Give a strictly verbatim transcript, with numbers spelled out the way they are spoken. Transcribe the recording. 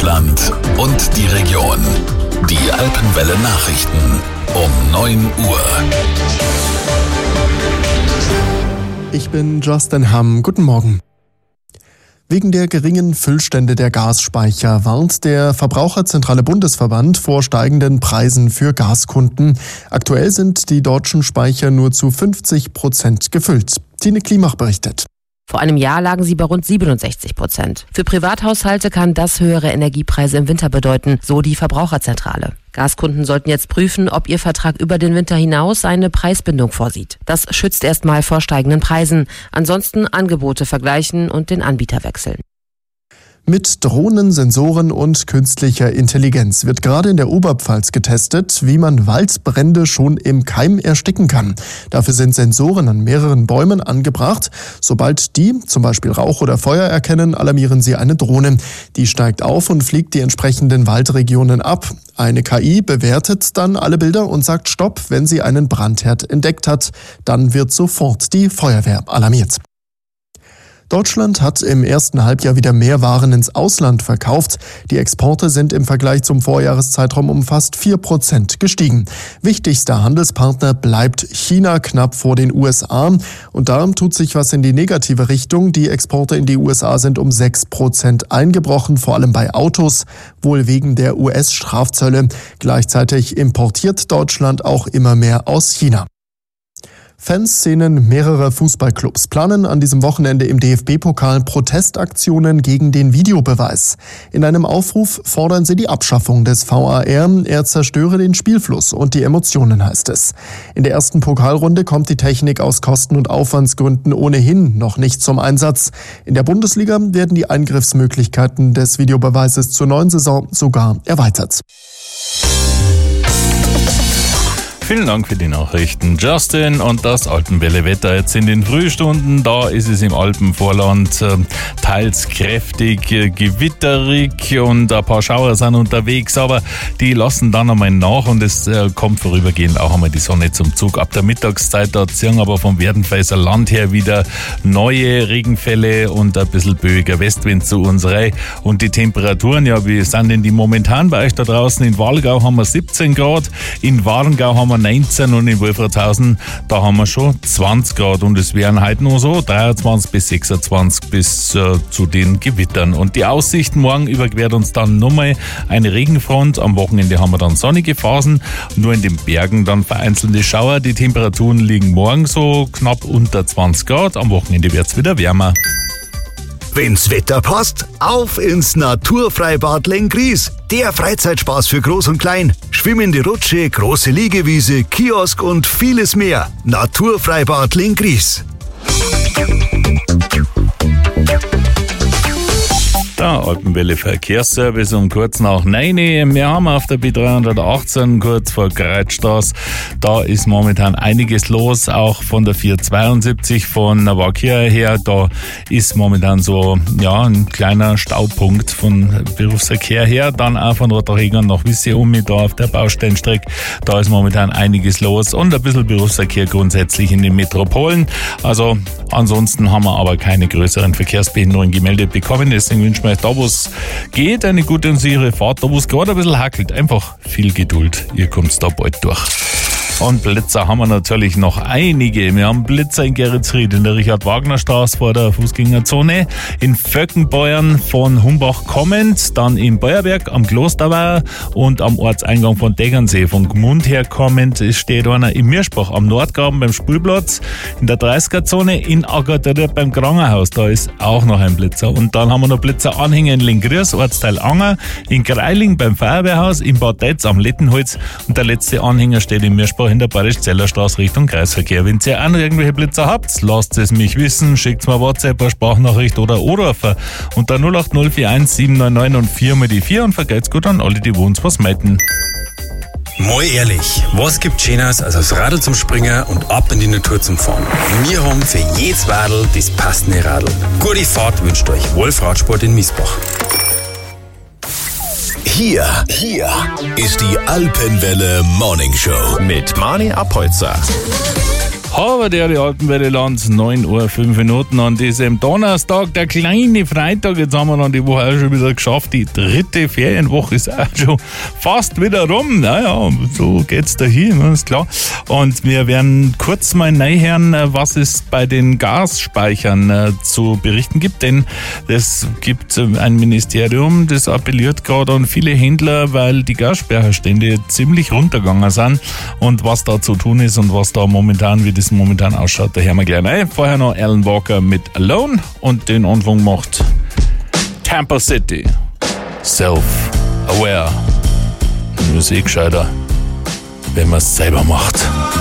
Deutschland und die Region. Die Alpenwelle Nachrichten um neun Uhr. Ich bin Justin Hamm. Guten Morgen. Wegen der geringen Füllstände der Gasspeicher warnt der Verbraucherzentrale Bundesverband vor steigenden Preisen für Gaskunden. Aktuell sind die deutschen Speicher nur zu fünfzig Prozent gefüllt. Tine Klimach berichtet. Vor einem Jahr lagen sie bei rund siebenundsechzig Prozent. Für Privathaushalte kann das höhere Energiepreise im Winter bedeuten, so die Verbraucherzentrale. Gaskunden sollten jetzt prüfen, ob ihr Vertrag über den Winter hinaus eine Preisbindung vorsieht. Das schützt erstmal vor steigenden Preisen. Ansonsten Angebote vergleichen und den Anbieter wechseln. Mit Drohnen, Sensoren und künstlicher Intelligenz wird gerade in der Oberpfalz getestet, wie man Waldbrände schon im Keim ersticken kann. Dafür sind Sensoren an mehreren Bäumen angebracht. Sobald die zum Beispiel Rauch oder Feuer erkennen, alarmieren sie eine Drohne. Die steigt auf und fliegt die entsprechenden Waldregionen ab. Eine K I bewertet dann alle Bilder und sagt Stopp, wenn sie einen Brandherd entdeckt hat. Dann wird sofort die Feuerwehr alarmiert. Deutschland hat im ersten Halbjahr wieder mehr Waren ins Ausland verkauft. Die Exporte sind im Vergleich zum Vorjahreszeitraum um fast vier Prozent gestiegen. Wichtigster Handelspartner bleibt China knapp vor den U S A. Und darum tut sich was in die negative Richtung. Die Exporte in die U S A sind um sechs Prozent eingebrochen, vor allem bei Autos, wohl wegen der U S-Strafzölle. Gleichzeitig importiert Deutschland auch immer mehr aus China. Fanszenen mehrerer Fußballclubs planen an diesem Wochenende im D F B-Pokal Protestaktionen gegen den Videobeweis. In einem Aufruf fordern sie die Abschaffung des V A R. Er zerstöre den Spielfluss und die Emotionen, heißt es. In der ersten Pokalrunde kommt die Technik aus Kosten- und Aufwandsgründen ohnehin noch nicht zum Einsatz. In der Bundesliga werden die Eingriffsmöglichkeiten des Videobeweises zur neuen Saison sogar erweitert. Vielen Dank für die Nachrichten, Justin. Und das Alpenwelle-Wetter jetzt in den Frühstunden. Da ist es im Alpenvorland äh, teils kräftig, äh, gewitterig und ein paar Schauer sind unterwegs, aber die lassen dann einmal nach und es äh, kommt vorübergehend auch einmal die Sonne zum Zug. Ab der Mittagszeit, da ziehen aber vom Werdenfelser Land her wieder neue Regenfälle und ein bisschen böiger Westwind zu uns rein. Und die Temperaturen, ja, wie sind denn die momentan bei euch da draußen? In Walgau haben wir siebzehn Grad, in Warengau haben wir neunzehn und in Wolfratshausen, da haben wir schon zwanzig Grad und es wären heute nur so dreiundzwanzig bis sechsundzwanzig bis äh, zu den Gewittern. Und die Aussicht, morgen überquert uns dann nochmal eine Regenfront, am Wochenende haben wir dann sonnige Phasen, nur in den Bergen dann vereinzelte Schauer. Die Temperaturen liegen morgen so knapp unter zwanzig Grad, am Wochenende wird es wieder wärmer. Wenn's Wetter passt, auf ins Naturfreibad Lenggries. Der Freizeitspaß für Groß und Klein. Schwimmende Rutsche, große Liegewiese, Kiosk und vieles mehr. Naturfreibad Lenggries. Der Alpenwelle Verkehrsservice um kurz nach neun. Wir haben auf der B dreihundertachtzehn kurz vor Kreuzstraße. Da ist momentan einiges los, auch von der vierhundertzweiundsiebzig von Navakia her. Da ist momentan so ja ein kleiner Staupunkt von Berufsverkehr her. Dann auch von Rotterdam nach Wisse um da auf der Bausteinstrecke. Da ist momentan einiges los und ein bisschen Berufsverkehr grundsätzlich in den Metropolen. Also ansonsten haben wir aber keine größeren Verkehrsbehinderungen gemeldet bekommen. Deswegen wünschen wir da, wo es geht, eine gute und sichere Fahrt. Da, wo es gerade ein bisschen hackelt, einfach viel Geduld. Ihr kommt da bald durch. Und Blitzer haben wir natürlich noch einige. Wir haben Blitzer in Geretsried in der Richard-Wagner-Straße vor der Fußgängerzone, in Vöckenbeuern von Humbach kommend, dann in Beuerberg am Klosterweiher und am Ortseingang von Deggernsee von Gmund her kommend steht einer in Mirschbach am Nordgraben beim Spielplatz, in der dreißiger-Zone in Aggerterried beim Krangerhaus. Da ist auch noch ein Blitzer. Und dann haben wir noch Blitzer-Anhänger in Lenggries, Ortsteil Anger, in Greiling beim Feuerwehrhaus, in Bad Deitz am Lettenholz und der letzte Anhänger steht in Mirschbach in der Bayerisch-Zeller-Straße Richtung Kreisverkehr. Wenn ihr auch noch irgendwelche Blitzer habt, lasst es mich wissen, schickt mir WhatsApp, eine Sprachnachricht oder anrufen unter null acht null vier eins sieben neun neun und vier mal die vier und vergeht's gut an alle, die uns was melden. Mal ehrlich, was gibt Schöneres als aufs Radl zum Springen und ab in die Natur zum Fahren? Wir haben für jedes Radl das passende Radl. Gute Fahrt wünscht euch Wolf Radsport in Miesbach. Hier, hier ist die Alpenwelle Morning Show mit Mani Apolzer. Aber der die Alpenwelle Lanz, neun Uhr fünf Minuten an diesem Donnerstag, der kleine Freitag. Jetzt haben wir dann die Woche auch schon wieder geschafft. Die dritte Ferienwoche ist auch schon fast wieder rum. Naja, so geht's dahin, ist klar. Und wir werden kurz mal reinhören, was es bei den Gasspeichern äh, zu berichten gibt. Denn es gibt äh, ein Ministerium, das appelliert gerade an viele Händler, weil die Gasspeicherstände ziemlich runtergegangen sind. Und was da zu tun ist und was da momentan, wie das momentan ausschaut, da hören wir gleich rein. Vorher noch Alan Walker mit Alone und den Anfang macht Tampa City. Self-aware. Das ist eh gescheiter, wenn man es selber macht.